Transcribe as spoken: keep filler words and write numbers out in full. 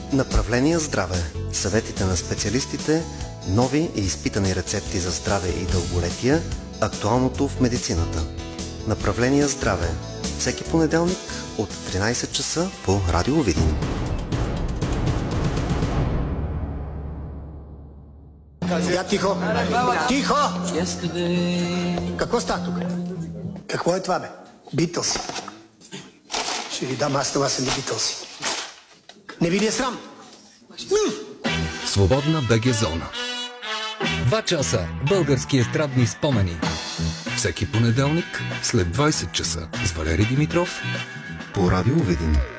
Направление здраве. Съветите на специалистите, нови и изпитани рецепти за здраве и дълголетие, актуалното в медицината. Направление здраве. Всеки понеделник от тринайсет часа по Радио Видин. Я тихо! Тихо! Какво става тук? Какво е това, бе? Битълс. Ще ви дам, аз това са не Битълси. Не ви ли е срам? Свободна БГ зона. Два часа български естрадни спомени. Всеки понеделник след двайсет часа с Валери Димитров по Радио Видин.